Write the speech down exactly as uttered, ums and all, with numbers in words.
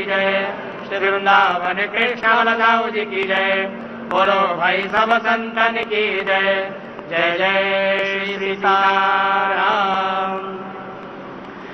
जय। श्री वृंदावन कृष्ण बलदाऊ जी की जय। बोलो भाई सब संतन की जय। जय जय श्री सीताराम।